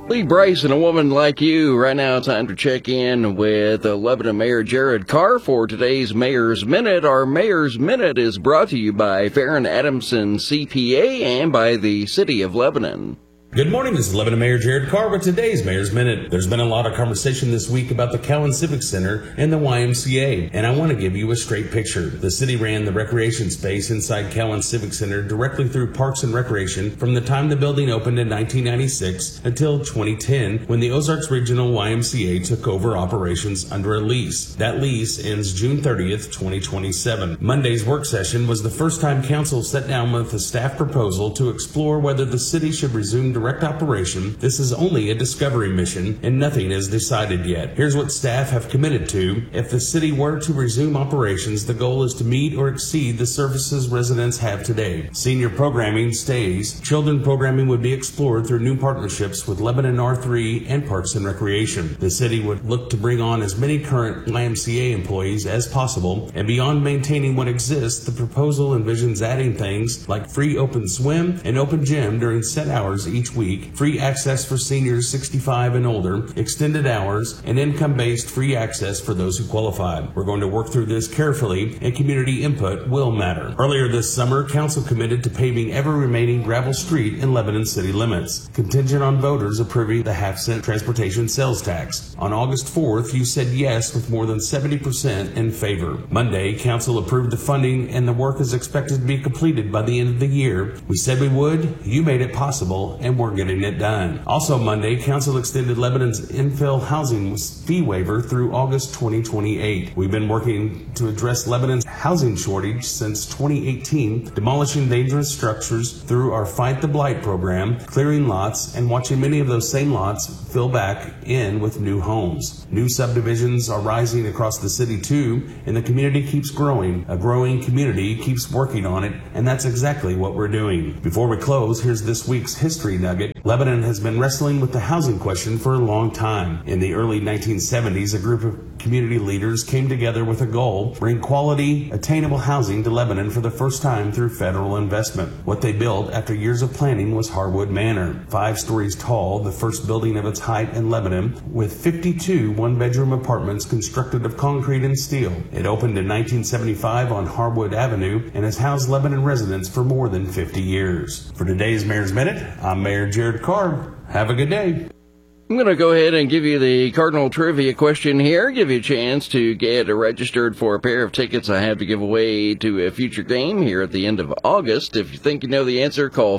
Lee Bryce and A Woman Like You. Right now, time to check in with Lebanon Mayor Jared Carr for today's Mayor's Minute. Our Mayor's Minute is brought to you by Farron Adamson CPA and by the City of Lebanon. Good morning, this is Lebanon Mayor Jared Carr with today's Mayor's Minute. There's been a lot of conversation this week about the Cowan Civic Center and the YMCA, and I want to give you a straight picture. The city ran the recreation space inside Cowan Civic Center directly through Parks and Recreation from the time the building opened in 1996 until 2010, when the Ozarks Regional YMCA took over operations under a lease. That lease ends June 30th, 2027. Monday's work session was the first time council sat down with a staff proposal to explore whether the city should resume direct operation. This is only a discovery mission and nothing is decided yet. Here's what staff have committed to. If the city were to resume operations, the goal is to meet or exceed the services residents have today. Senior programming stays. Children programming would be explored through new partnerships with Lebanon R3 and Parks and Recreation. The city would look to bring on as many current YMCA employees as possible, and beyond maintaining what exists, the proposal envisions adding things like free open swim and open gym during set hours each week, free access for seniors 65 and older, extended hours, and income-based free access for those who qualify. We're going to work through this carefully, and community input will matter. Earlier this summer, council committed to paving every remaining gravel street in Lebanon city limits, contingent on voters approving the half-cent transportation sales tax. On August 4th, you said yes with more than 70% in favor. Monday, council approved the funding, and the work is expected to be completed by the end of the year. We said we would, you made it possible, and we're getting it done. Also Monday, council extended Lebanon's infill housing fee waiver through August 2028. We've been working to address Lebanon's housing shortage since 2018, demolishing dangerous structures through our Fight the Blight program, clearing lots, and watching many of those same lots fill back in with new homes. New subdivisions are rising across the city too, and the community keeps growing. A growing community keeps working on it, and that's exactly what we're doing. Before we close, here's this week's history nugget. Lebanon has been wrestling with the housing question for a long time. In the early 1970s, a group of community leaders came together with a goal: bring quality, attainable housing to Lebanon for the first time through federal investment. What they built after years of planning was Harwood Manor, 5 stories tall, the first building of its height in Lebanon, with 52 one-bedroom apartments constructed of concrete and steel. It opened in 1975 on Harwood Avenue and has housed Lebanon residents for more than 50 years. For today's Mayor's Minute, I'm Mayor Jared Carr. Have a good day. I'm going to go ahead and give you the Cardinal Trivia question here, give you a chance to get registered for a pair of tickets I have to give away to a future game here at the end of August. If you think you know the answer, call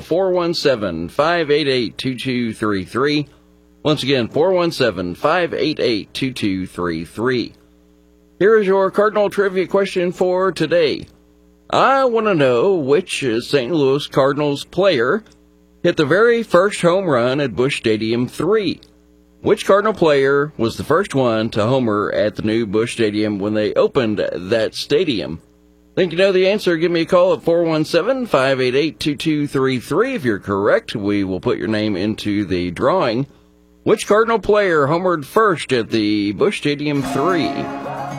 417-588-2233. Once again, 417-588-2233. Here is your Cardinal Trivia question for today. I want to know which St. Louis Cardinals player hit the very first home run at Busch Stadium 3. Which Cardinal player was the first one to homer at the new Busch Stadium when they opened that stadium? Think you know the answer? Give me a call at 417-588-2233. If you're correct, we will put your name into the drawing. Which Cardinal player homered first at the Busch Stadium 3?